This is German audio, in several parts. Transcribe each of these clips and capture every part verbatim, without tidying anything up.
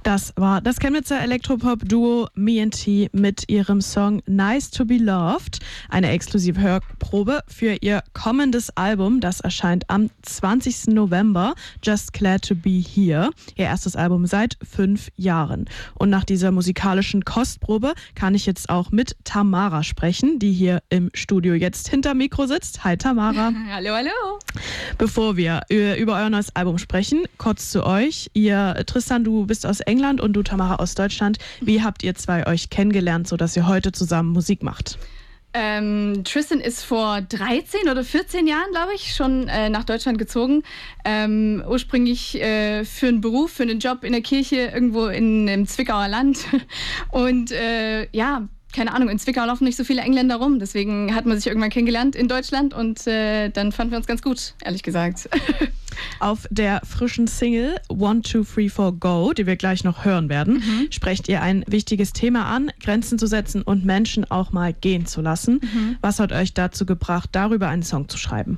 Das war das Chemnitzer Elektropop-Duo Me and T mit ihrem Song Nice to be Loved. Eine exklusive Hörprobe für ihr kommendes Album. Das erscheint am zwanzigsten November. Just Glad to be Here. Ihr erstes Album seit fünf Jahren. Und nach dieser musikalischen Kostprobe kann ich jetzt auch mit Tamara sprechen, die hier im Studio jetzt hinter Mikro sitzt. Hi Tamara. Hallo, hallo. Bevor wir über euer neues Album sprechen, kurz zu euch. Ihr, Tristan, du bist aus England und du, Tamara, aus Deutschland. Wie habt ihr zwei euch kennengelernt, sodass ihr heute zusammen Musik macht? Ähm, Tristan ist vor dreizehn oder vierzehn Jahren, glaube ich, schon äh, nach Deutschland gezogen. Ähm, ursprünglich äh, für einen Beruf, für einen Job in der Kirche irgendwo in, im Zwickauer Land. Und äh, ja, keine Ahnung, in Zwickau laufen nicht so viele Engländer rum. Deswegen hat man sich irgendwann kennengelernt in Deutschland und äh, dann fanden wir uns ganz gut, ehrlich gesagt. Auf der frischen Single One, Two, Three, Four, Go, die wir gleich noch hören werden, mhm. sprecht ihr ein wichtiges Thema an, Grenzen zu setzen und Menschen auch mal gehen zu lassen. Mhm. Was hat euch dazu gebracht, darüber einen Song zu schreiben?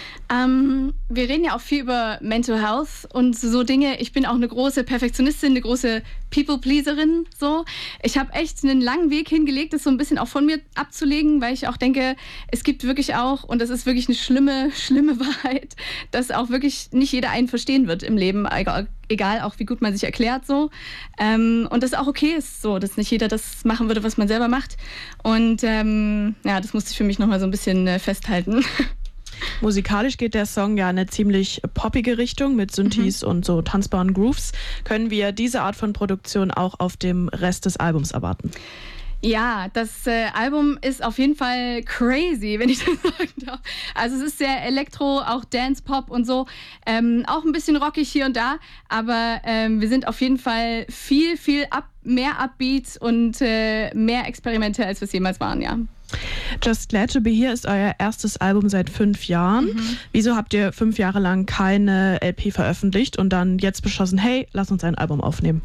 Ähm, wir reden ja auch viel über Mental Health und so Dinge. Ich bin auch eine große Perfektionistin, eine große People-Pleaserin. So. Ich habe echt einen langen Weg hingelegt, das so ein bisschen auch von mir abzulegen, weil ich auch denke, es gibt wirklich auch, und das ist wirklich eine schlimme, schlimme Wahrheit, dass auch wirklich nicht jeder einen verstehen wird im Leben, egal, egal auch wie gut man sich erklärt. So. Ähm, und das auch okay ist, so, dass nicht jeder das machen würde, was man selber macht. Und ähm, ja, das musste ich für mich nochmal so ein bisschen äh, festhalten. Musikalisch geht der Song ja eine ziemlich poppige Richtung mit Synthes mhm. und so tanzbaren Grooves. Können wir diese Art von Produktion auch auf dem Rest des Albums erwarten? Ja, das äh, Album ist auf jeden Fall crazy, wenn ich das sagen darf. Also es ist sehr Elektro, auch Dance, Pop und so. Ähm, auch ein bisschen rockig hier und da, aber ähm, wir sind auf jeden Fall viel, viel up, mehr Upbeat und äh, mehr experimentell, als wir es jemals waren, ja. Just Glad to be Here ist euer erstes Album seit fünf Jahren. Mhm. Wieso habt ihr fünf Jahre lang keine L P veröffentlicht und dann jetzt beschlossen, hey, lass uns ein Album aufnehmen?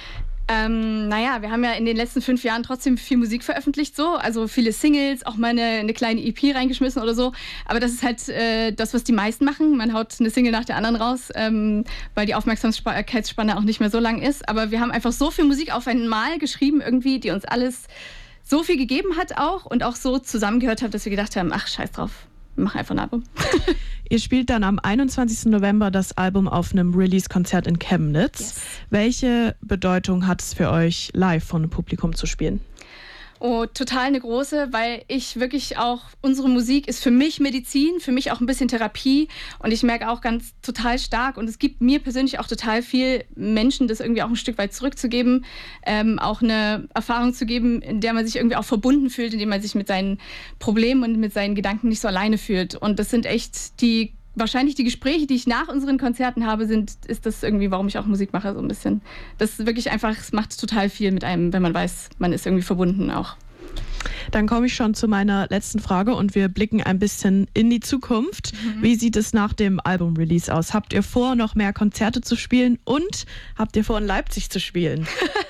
Ähm, naja, wir haben ja in den letzten fünf Jahren trotzdem viel Musik veröffentlicht, so, also viele Singles, auch mal eine, eine kleine E P reingeschmissen oder so, aber das ist halt äh, das, was die meisten machen, man haut eine Single nach der anderen raus, ähm, weil die Aufmerksamkeitsspanne auch nicht mehr so lang ist, aber wir haben einfach so viel Musik auf einmal geschrieben irgendwie, die uns alles so viel gegeben hat auch und auch so zusammengehört hat, dass wir gedacht haben, ach, scheiß drauf, wir machen einfach ein Album. Ihr spielt dann am einundzwanzigsten November das Album auf einem Release-Konzert in Chemnitz. Yes. Welche Bedeutung hat es für euch, live vor einem Publikum zu spielen? Oh, total eine große, weil ich wirklich auch, unsere Musik ist für mich Medizin, für mich auch ein bisschen Therapie und ich merke auch ganz total stark und es gibt mir persönlich auch total viel, Menschen das irgendwie auch ein Stück weit zurückzugeben, ähm, auch eine Erfahrung zu geben, in der man sich irgendwie auch verbunden fühlt, in der man sich mit seinen Problemen und mit seinen Gedanken nicht so alleine fühlt und das sind echt die wahrscheinlich die Gespräche, die ich nach unseren Konzerten habe, sind, ist das irgendwie, warum ich auch Musik mache, so ein bisschen. Das ist wirklich einfach, es macht total viel mit einem, wenn man weiß, man ist irgendwie verbunden auch. Dann komme ich schon zu meiner letzten Frage und wir blicken ein bisschen in die Zukunft. Mhm. Wie sieht es nach dem Album-Release aus? Habt ihr vor, noch mehr Konzerte zu spielen und habt ihr vor, in Leipzig zu spielen?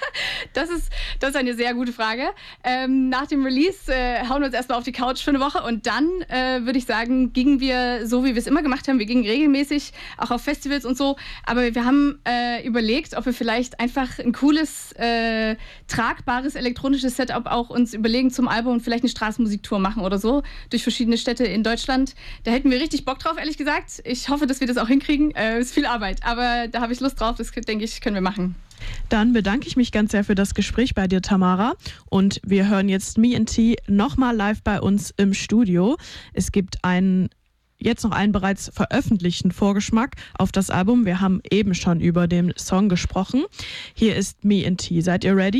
Das ist, das ist eine sehr gute Frage. Ähm, nach dem Release äh, hauen wir uns erstmal auf die Couch für eine Woche und dann äh, würde ich sagen, gingen wir so, wie wir es immer gemacht haben. Wir gingen regelmäßig auch auf Festivals und so. Aber wir haben äh, überlegt, ob wir vielleicht einfach ein cooles, äh, tragbares elektronisches Setup auch uns überlegen zum Album und vielleicht eine Straßenmusiktour machen oder so durch verschiedene Städte in Deutschland. Da hätten wir richtig Bock drauf, ehrlich gesagt. Ich hoffe, dass wir das auch hinkriegen. Äh, ist viel Arbeit, aber da habe ich Lust drauf. Das, denke ich, können wir machen. Dann bedanke ich mich ganz sehr für das Gespräch bei dir, Tamara. Und wir hören jetzt Me and T nochmal live bei uns im Studio. Es gibt einen, jetzt noch einen bereits veröffentlichten Vorgeschmack auf das Album. Wir haben eben schon über den Song gesprochen. Hier ist Me and T. Seid ihr ready?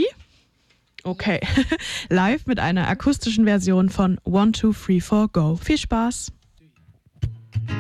Okay. Live mit einer akustischen Version von One, Two, Three, Four, Go. Viel Spaß!